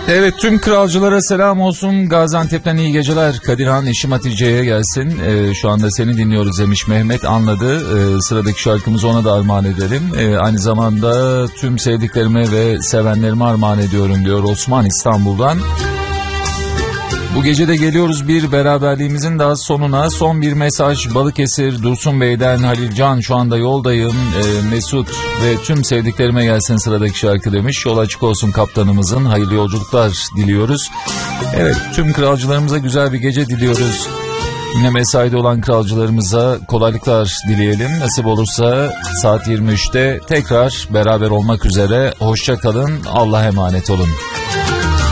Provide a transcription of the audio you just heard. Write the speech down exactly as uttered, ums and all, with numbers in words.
Evet, tüm kralcılara selam olsun. Gaziantep'ten iyi geceler. Kadirhan eşim Hatice'ye gelsin. Ee, şu anda seni dinliyoruz demiş Mehmet, anladı. Ee, sıradaki şarkımızı ona da armağan edelim. Ee, aynı zamanda tüm sevdiklerime ve sevenlerime armağan ediyorum diyor Osman İstanbul'dan. Bu gece de geliyoruz bir beraberliğimizin daha sonuna. Son bir mesaj Balıkesir Dursun Bey'den Halilcan, şu anda yoldayım. E, Mesut ve tüm sevdiklerime gelsin sıradaki şarkı demiş. Yol açık olsun kaptanımızın, hayırlı yolculuklar diliyoruz. Evet, tüm kralcılarımıza güzel bir gece diliyoruz. Yine mesaide olan kralcılarımıza kolaylıklar dileyelim. Nasip olursa saat yirmi üçte tekrar beraber olmak üzere. Hoşça kalın, Allah'a emanet olun.